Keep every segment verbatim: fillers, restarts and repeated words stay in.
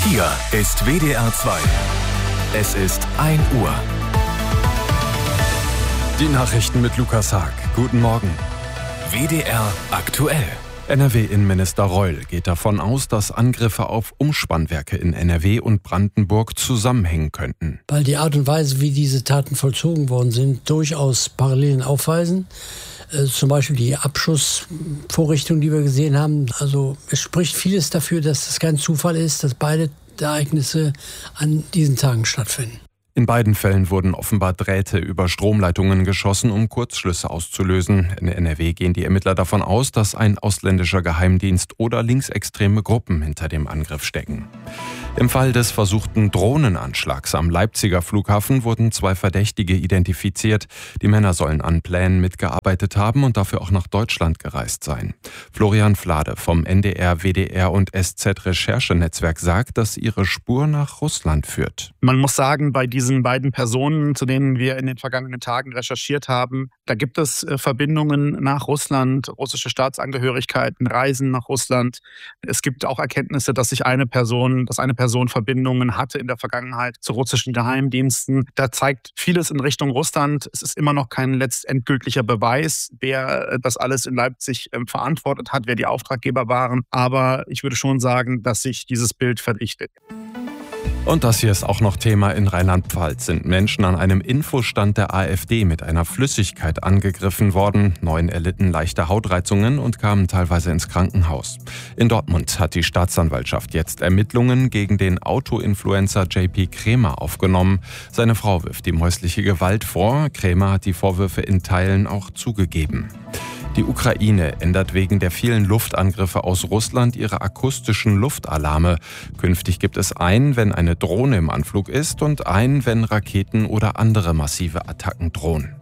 Hier ist W D R zwei. Es ist ein Uhr. Die Nachrichten mit Lukas Haag. Guten Morgen. W D R aktuell. N R W-Innenminister Reul geht davon aus, dass Angriffe auf Umspannwerke in N R W und Brandenburg zusammenhängen könnten. Weil die Art und Weise, wie diese Taten vollzogen worden sind, durchaus Parallelen aufweisen. Äh, zum Beispiel die Abschussvorrichtung, die wir gesehen haben. Also es spricht vieles dafür, dass es kein Zufall ist, dass beide Ereignisse an diesen Tagen stattfinden. In beiden Fällen wurden offenbar Drähte über Stromleitungen geschossen, um Kurzschlüsse auszulösen. In N R W gehen die Ermittler davon aus, dass ein ausländischer Geheimdienst oder linksextreme Gruppen hinter dem Angriff stecken. Im Fall des versuchten Drohnenanschlags am Leipziger Flughafen wurden zwei Verdächtige identifiziert. Die Männer sollen an Plänen mitgearbeitet haben und dafür auch nach Deutschland gereist sein. Florian Flade vom N D R, W D R und S Z-Recherchenetzwerk sagt, dass ihre Spur nach Russland führt. Man muss sagen, bei diesen beiden Personen, zu denen wir in den vergangenen Tagen recherchiert haben, da gibt es äh, Verbindungen nach Russland, russische Staatsangehörigkeiten, Reisen nach Russland. Es gibt auch Erkenntnisse, dass sich eine Person, dass eine Person Verbindungen hatte in der Vergangenheit zu russischen Geheimdiensten. Da zeigt vieles in Richtung Russland. Es ist immer noch kein letztendgültiger Beweis, wer das alles in Leipzig äh, verantwortet hat, wer die Auftraggeber waren. Aber ich würde schon sagen, dass sich dieses Bild verdichtet. Und das hier ist auch noch Thema in Rheinland-Pfalz. Sind Menschen an einem Infostand der AfD mit einer Flüssigkeit angegriffen worden. Neun erlitten leichte Hautreizungen und kamen teilweise ins Krankenhaus. In Dortmund hat die Staatsanwaltschaft jetzt Ermittlungen gegen den Auto-Influencer J P Krämer aufgenommen. Seine Frau wirft ihm häusliche Gewalt vor. Krämer hat die Vorwürfe in Teilen auch zugegeben. Die Ukraine ändert wegen der vielen Luftangriffe aus Russland ihre akustischen Luftalarme. Künftig gibt es einen, wenn eine Drohne im Anflug ist, und einen, wenn Raketen oder andere massive Attacken drohen.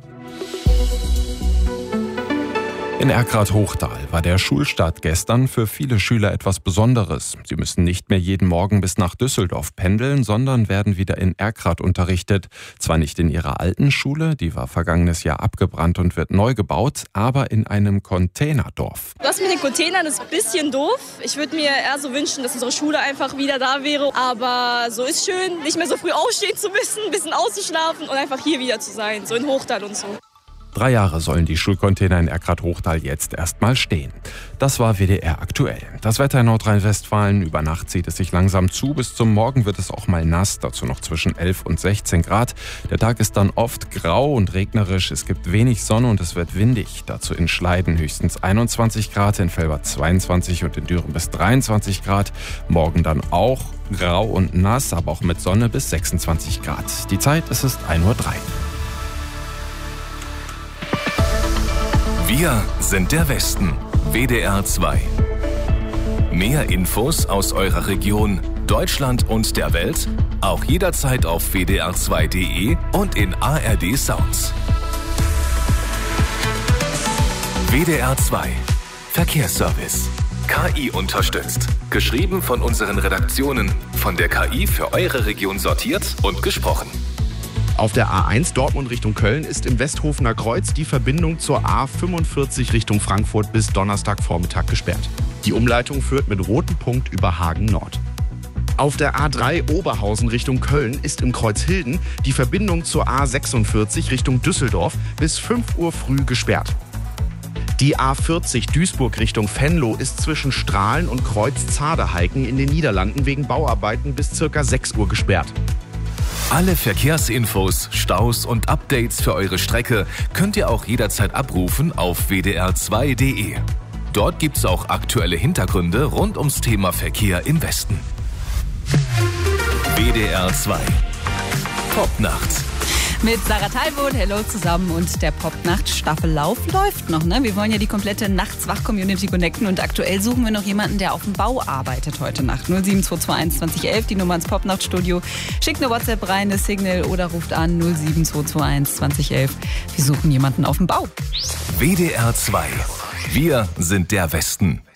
In Erkrath-Hochtal war der Schulstart gestern für viele Schüler etwas Besonderes. Sie müssen nicht mehr jeden Morgen bis nach Düsseldorf pendeln, sondern werden wieder in Erkrath unterrichtet. Zwar nicht in ihrer alten Schule, die war vergangenes Jahr abgebrannt und wird neu gebaut, aber in einem Containerdorf. Das mit den Containern ist ein bisschen doof. Ich würde mir eher so wünschen, dass unsere Schule einfach wieder da wäre. Aber so ist schön, nicht mehr so früh aufstehen zu müssen, ein bisschen auszuschlafen und einfach hier wieder zu sein, so in Hochtal und so. Drei Jahre sollen die Schulcontainer in Erkrath-Hochtal jetzt erstmal stehen. Das war W D R aktuell. Das Wetter in Nordrhein-Westfalen. Über Nacht zieht es sich langsam zu. Bis zum Morgen wird es auch mal nass. Dazu noch zwischen elf und sechzehn Grad. Der Tag ist dann oft grau und regnerisch. Es gibt wenig Sonne und es wird windig. Dazu in Schleiden höchstens einundzwanzig Grad, in Velbert zweiundzwanzig und in Düren bis dreiundzwanzig Grad. Morgen dann auch grau und nass, aber auch mit Sonne bis sechsundzwanzig Grad. Die Zeit, es ist ein Uhr drei. Wir sind der Westen. W D R zwei. Mehr Infos aus eurer Region, Deutschland und der Welt auch jederzeit auf w d r zwei punkt d e und in A R D Sounds. W D R zwei. Verkehrsservice. K I unterstützt. Geschrieben von unseren Redaktionen. Von der K I für eure Region sortiert und gesprochen. Auf der A eins Dortmund Richtung Köln ist im Westhofener Kreuz die Verbindung zur A fünfundvierzig Richtung Frankfurt bis Donnerstagvormittag gesperrt. Die Umleitung führt mit rotem Punkt über Hagen Nord. Auf der A drei Oberhausen Richtung Köln ist im Kreuz Hilden die Verbindung zur A sechsundvierzig Richtung Düsseldorf bis fünf Uhr früh gesperrt. Die A vierzig Duisburg Richtung Venlo ist zwischen Strahlen und Kreuz Zadeheiken in den Niederlanden wegen Bauarbeiten bis ca. sechs Uhr gesperrt. Alle Verkehrsinfos, Staus und Updates für eure Strecke könnt ihr auch jederzeit abrufen auf w d r zwei punkt d e. Dort gibt's auch aktuelle Hintergründe rund ums Thema Verkehr im Westen. W D R zwei. Popnacht. Mit Sarah Talbot, hello zusammen, und der Popnacht-Staffellauf läuft noch, ne? Wir wollen ja die komplette Nachtswach-Community connecten und aktuell suchen wir noch jemanden, der auf dem Bau arbeitet heute Nacht. null sieben zwei zwei eins zwanzig elf, die Nummer ins Popnacht-Studio. Schickt eine WhatsApp rein, eine Signal oder ruft an null sieben zwei zwei eins zwanzig elf. Wir suchen jemanden auf dem Bau. W D R zwei. Wir sind der Westen.